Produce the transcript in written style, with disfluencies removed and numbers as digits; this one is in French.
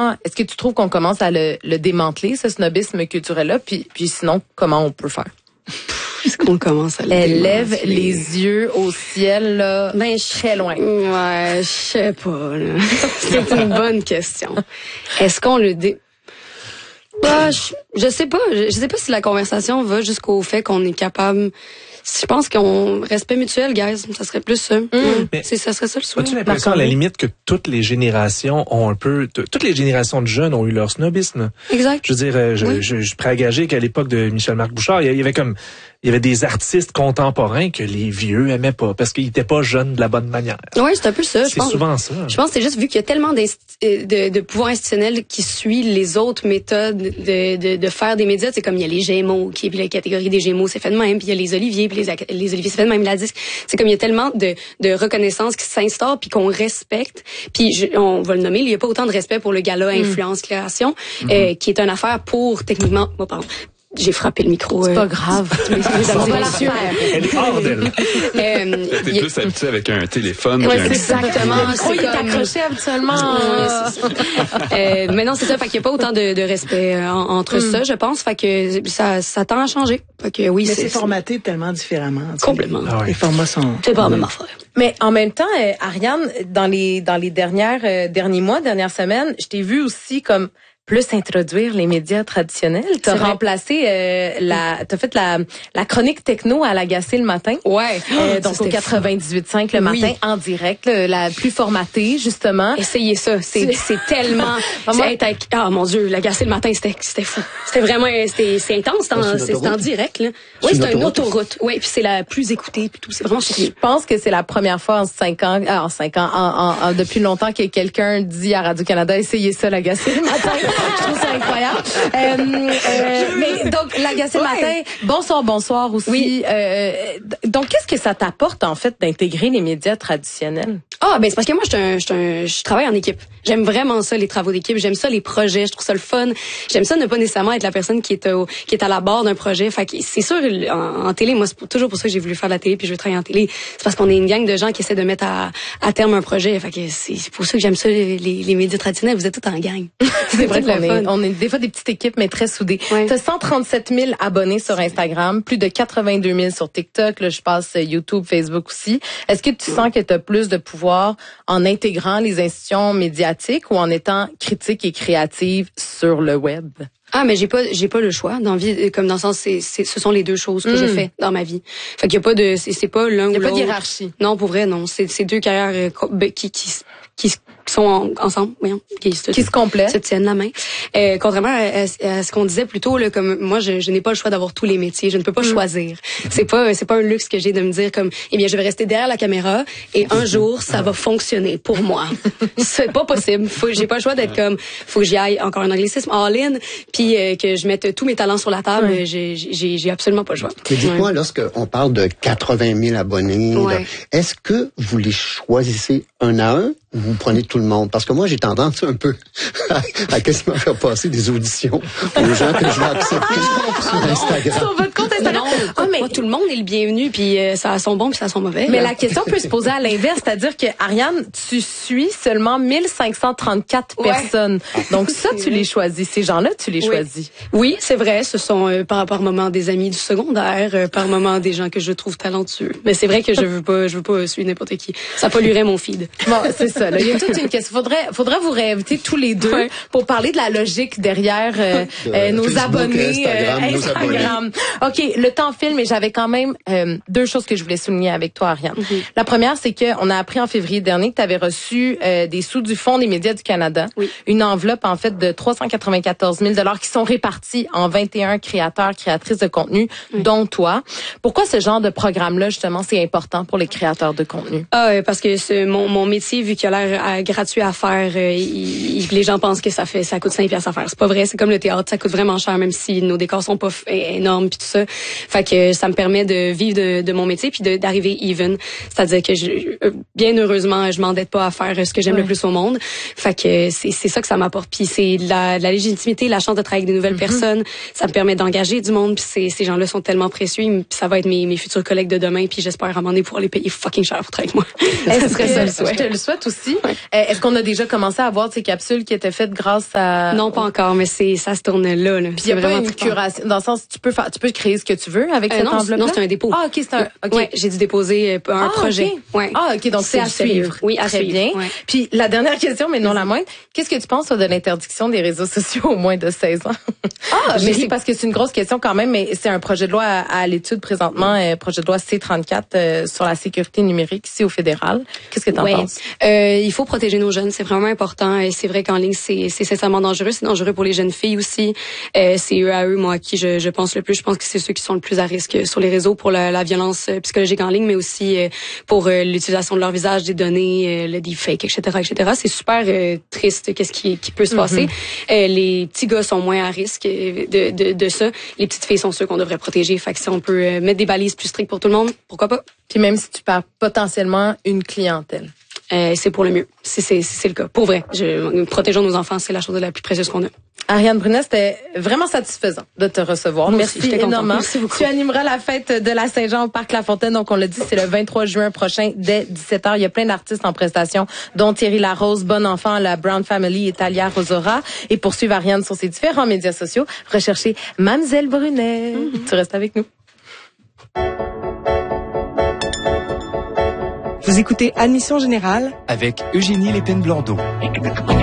est-ce que tu trouves qu'on commence à le démanteler, ce snobisme culturel-là? Puis sinon, comment on peut faire? Est-ce qu'on commence à le Elle démanteler? lève les yeux au ciel, là, très loin. Ouais, je sais pas, là. C'est une bonne question. Est-ce qu'on le Bah, je sais pas. Je sais pas si la conversation va jusqu'au fait qu'on est capable. Je pense qu'on respect mutuel, guys. Ça serait plus ça. Ça serait ça le souhait. As-tu l'impression à la limite que toutes les générations ont un peu, toutes les générations de jeunes ont eu leur snobisme? Exact. Je veux dire, je suis prêt à gager qu'à l'époque de Michel-Marc Bouchard, il y avait des artistes contemporains que les vieux aimaient pas parce qu'ils étaient pas jeunes de la bonne manière. Oui, c'est un peu ça. C'est souvent ça. Je pense que c'est juste vu qu'il y a tellement de pouvoir institutionnel qui suit les autres méthodes de faire des médias. C'est comme il y a les Gémeaux, puis la catégorie des Gémeaux, c'est fait de même, puis il y a les Oliviers, puis les Oliviers, c'est fait de même, la disque. C'est comme il y a tellement de reconnaissance qui s'instaure puis qu'on respecte. Puis on va le nommer, il y a pas autant de respect pour le gala Influence Création, qui est une affaire pour techniquement, j'ai frappé le micro. C'est pas grave. Elle est hors d'elle. T'es plus habitué avec un téléphone. Ouais, c'est exactement. Le micro, il est accroché habituellement. Mais non, c'est ça. Fait qu'il y a pas autant de respect entre ça, je pense. Fait que ça tend à changer. Fait que oui, mais c'est formaté tellement différemment. Complètement. Ah ouais. Les formats sont... C'est pas la même affaire. Mais en même temps, Ariane, dans les derniers mois, dernières semaines, je t'ai vu aussi comme plus introduire les médias traditionnels. T'as remplacé t'as fait la chronique techno à l'Agacé le matin. Ouais. Donc au 98.5 le matin en direct, la plus formatée justement. Essayez ça, c'est tellement mon Dieu, l'Agacé le matin, c'était fou. C'était vraiment c'est intense, c'est en direct là. Oui, c'est une autoroute. Ouais, puis c'est la plus écoutée puis tout, c'est vraiment Je pense que c'est la première fois en 5 ans depuis longtemps que quelqu'un dit à Radio-Canada essayez ça l'Agacé le matin. Je trouve ça incroyable. Mais donc, l'Agacé le matin, bonsoir aussi. Oui. Donc, qu'est-ce que ça t'apporte, en fait, d'intégrer les médias traditionnels? Ben c'est parce que moi, je travaille en équipe. J'aime vraiment ça, les travaux d'équipe. J'aime ça, les projets. Je trouve ça le fun. J'aime ça ne pas nécessairement être la personne qui est à la barre d'un projet. Fait que c'est sûr, en télé, moi, c'est toujours pour ça que j'ai voulu faire de la télé puis je veux travailler en télé. C'est parce qu'on est une gang de gens qui essaient de mettre à terme un projet. Fait que c'est pour ça que j'aime ça, les médias traditionnels. Vous êtes tous en gang. C'est vrai qu'on est des fois des petites équipes, mais très soudées. Ouais. T'as 137 000 abonnés sur Instagram, plus de 82 000 sur TikTok. Là, je passe YouTube, Facebook aussi. Est-ce que tu sens que t'as plus de pouvoir en intégrant les institutions médiatiques ou en étant critique et créative sur le web? Mais j'ai pas le choix dans vie, comme dans le sens ce sont les deux choses que je fais dans ma vie. Fait qu'il y a pas de c'est pas l'un ou l'autre. Il y a pas de hiérarchie. Non, pour vrai non, c'est deux carrières qui sont ensemble, qui se complètent, se tiennent la main. Contrairement à ce qu'on disait plus tôt là, comme moi je n'ai pas le choix d'avoir tous les métiers, je ne peux pas choisir. C'est pas un luxe que j'ai de me dire comme je vais rester derrière la caméra et un jour ça va fonctionner pour moi. C'est pas possible. J'ai pas le choix d'être comme faut que j'y aille encore un anglicisme all-in puis que je mette tous mes talents sur la table, j'ai absolument pas le choix. Mais dites-moi lorsqu'on parle de 80 000 abonnés, est-ce que vous les choisissez un à un? Vous prenez tout le monde. Parce que moi, j'ai tendance un peu à quasiment faire passer des auditions aux gens que je vais accepter sur Instagram. Sur votre compte Instagram. Mais tout le monde est le bienvenu, puis ça a son bon, puis ça a son mauvais. Mais la question peut se poser à l'inverse, c'est-à-dire que, Ariane, tu suis seulement 1534 personnes. Donc ça, tu les choisis. Ces gens-là, tu les choisis. Oui, c'est vrai. Ce sont par moment des amis du secondaire, par moment des gens que je trouve talentueux. Mais c'est vrai que je veux pas suivre n'importe qui. Ça polluerait mon feed. Bon, c'est ça. Là, il y a toute une question. Faudrait vous réinviter tous les deux pour parler de la logique derrière nos Facebook, abonnés. Instagram. OK, le temps file, mais j'avais quand même deux choses que je voulais souligner avec toi, Ariane. La première, c'est que on a appris en février dernier que tu avais reçu des sous du Fonds des médias du Canada, une enveloppe en fait de 394 000 $ qui sont répartis en 21 créateurs, créatrices de contenu, dont toi. Pourquoi ce genre de programme-là, justement, c'est important pour les créateurs de contenu? Parce que mon métier, vu qu'il a l'air gratuit à faire, les gens pensent que ça coûte 5 piastres à faire. C'est pas vrai, c'est comme le théâtre, ça coûte vraiment cher, même si nos décors sont pas énormes puis tout ça. Fait que ça me permet de vivre de mon métier puis d'arriver even. C'est-à-dire que bien heureusement, je m'endette pas à faire ce que j'aime le plus au monde. Fait que c'est ça que ça m'apporte. Puis c'est la légitimité, la chance de travailler avec des nouvelles personnes. Ça me permet d'engager du monde. Puis ces gens-là sont tellement précieux. Ça va être mes futurs collègues de demain. Puis j'espère à un moment donné pouvoir les payer fucking cher pour travailler avec moi. Ça serait ça le souhait. Je te le souhaite aussi. aussi. Est-ce qu'on a déjà commencé à avoir ces capsules qui étaient faites grâce à... Non, pas encore, mais ça se tourne là. Puis il y a pas une curation, dans le sens tu peux créer ce que tu veux avec cette enveloppe-là? Non, c'est un dépôt. Ah, OK, c'est un... OK. Ouais, j'ai dû déposer un projet. Okay. Ouais. Ah, OK, donc c'est à suivre. Oui, à Très suivre. bien. Ouais. Puis la dernière question, mais non la moindre, qu'est-ce que tu penses de l'interdiction des réseaux sociaux aux moins de 16 ans? Mais c'est parce que c'est une grosse question quand même, mais c'est un projet de loi à l'étude présentement, projet de loi C-34 sur la sécurité numérique ici au fédéral. Qu'est-ce que tu en penses? Il faut protéger nos jeunes, c'est vraiment important. Et c'est vrai qu'en ligne, c'est sincèrement dangereux. C'est dangereux pour les jeunes filles aussi. C'est eux à eux, moi, à qui je pense le plus. Je pense que c'est ceux qui sont le plus à risque sur les réseaux pour la violence psychologique en ligne, mais aussi pour l'utilisation de leur visage, des données, le deepfake, etc. C'est super triste qu'est-ce qui peut se passer. Les petits gars sont moins à risque de ça. Les petites filles sont ceux qu'on devrait protéger. Fait que si on peut mettre des balises plus strictes pour tout le monde, pourquoi pas? Puis même si tu perds potentiellement une clientèle. C'est pour le mieux. C'est le cas. Pour vrai. Protégeons nos enfants, c'est la chose la plus précieuse qu'on a. Ariane Brunet, c'était vraiment satisfaisant de te recevoir. Merci énormément. Merci beaucoup. Tu animeras la fête de la Saint-Jean au Parc La Fontaine. Donc, on l'a dit, c'est le 23 juin prochain dès 17h. Il y a plein d'artistes en prestation, dont Thierry Larose, Bon Enfant, la Brown Family et Talia Rosora. Et pour suivre Ariane sur ses différents médias sociaux, recherchez Mamzelle Brunet. Tu restes avec nous. Vous écoutez Admission Générale avec Eugénie Lépine-Blondeau.